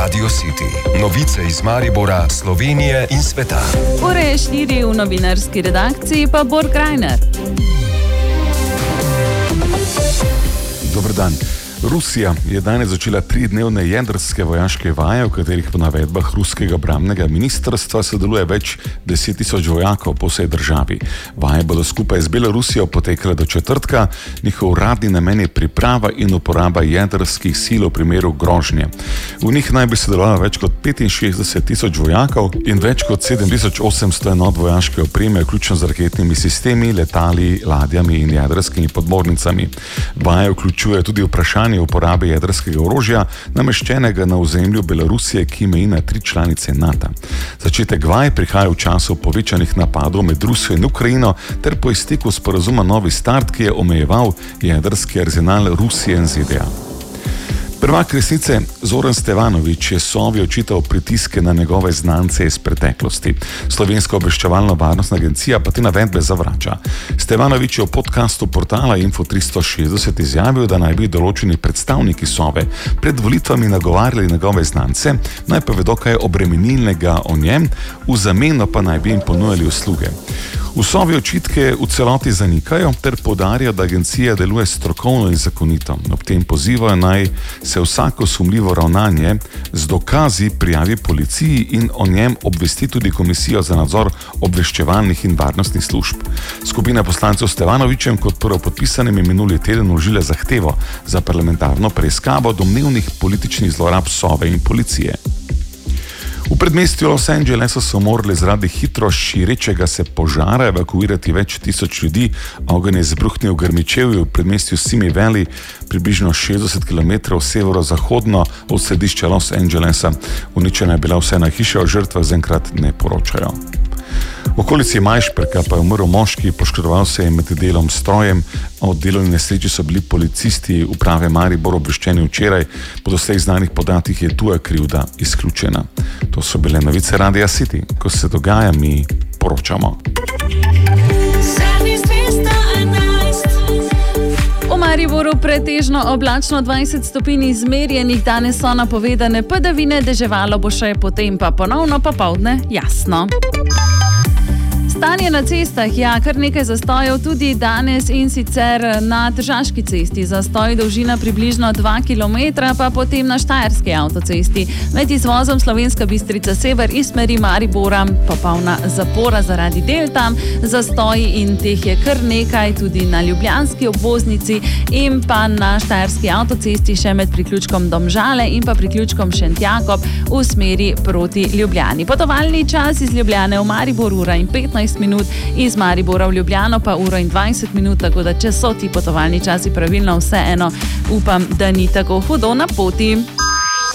Radio City. Novice iz Maribora, Slovenije in sveta. Ure je 4 v novinarski redakciji, pa Bor Krajner. Dober dan. Rusija je danes začela 3-dnevne jedrske vojaške vaje, v katerih po navedbah ruskega obrambnega ministrstva sodeluje več 10.000 vojakov po vsej državi. Vaje bodo skupaj z Belorusijo potekale do četrtka, njihov uradni namen je priprava in uporaba jedrskih sil v primeru grožnje. V njih naj bi sodelovalo več kot 65.000 vojakov in več kot 7.800 enot vojaške opreme, vključno z raketnimi sistemi, letali, ladjami in jedrskimi podmornicami. Vaje vključuje tudi vprašanje uporabe jedrskega orožja, nameščenega na ozemlju Belorusije, ki meji na 3 članice NATO. Začetek vaj prihaja v času povečanih napadov med Rusijo in Ukrajino ter po izteku sporazuma Novi start, ki je omejeval jedrski arzenal Rusije in ZDA. Prvak resnice Zoran Stevanović je Sovi očital pritiske na njegove znance iz preteklosti. Slovenska obveščevalno-varnostna agencija pa te navedbe zavrača. Stevanović je v podcastu portala Info360 izjavil, da naj bi določeni predstavniki Sove pred volitvami nagovarjali njegove znance, naj povedo kaj obremenilnega o njem, v zameno pa naj bi jim ponujali usluge. V Sovi očitke v celoti zanikajo ter poudarjajo, da agencija deluje strokovno in zakonito. Ob tem pozivajo naj se vsako sumljivo ravnanje z dokazi prijavi policiji in o njem obvesti tudi Komisijo za nadzor obveščevalnih in varnostnih služb. Skupina poslancev Stevanovićem kot prvopodpisanim je minuli teden vložila zahtevo za parlamentarno preiskavo domnevnih političnih zlorab Sove in policije. V predmestju Los Angelesa so morali zaradi hitro širečega se požara evakuirati več tisoč ljudi. Ogenj je izbruhnil v Grmičevju v predmestju Simi Valley, približno 60 km severozahodno od središča Los Angelesa. Uničena je bila vsa ena hiša, o žrtvah zaenkrat ne poročajo. V okolici Majšperka pa je umrl moški, poškodoval se je med delom s strojem. O delovni nesreči so bili policisti uprave Maribor obveščeni včeraj. Po doslej znanih podatkih je tuja krivda izključena. To so bile novice Radia City. Ko se dogaja, mi poročamo. V Mariboru pretežno oblačno 20 stopinj izmerjenih, danes so napovedane padavine, deževalo bo še, potem pa ponovno popoldne jasno. Stanje na cestah, kar nekaj zastojev tudi danes in sicer na Tržaški cesti. Zastoj dolžina približno 2 km, pa potem na Štajerski avtocesti. Med izvozom Slovenska Bistrica sever iz smeri Maribora popolna zapora zaradi del tam. Zastoji in teh je kar nekaj tudi na Ljubljanski obvoznici in pa na Štajerski avtocesti še med priključkom Domžale in pa priključkom Šentjakob v smeri proti Ljubljani. Potovalni čas iz Ljubljane v Maribor 1:15 minut, iz Maribora v Ljubljano pa 1:20 minut, tako da če so ti potovalni časi pravilno, vseeno upam, da ni tako hudo na poti.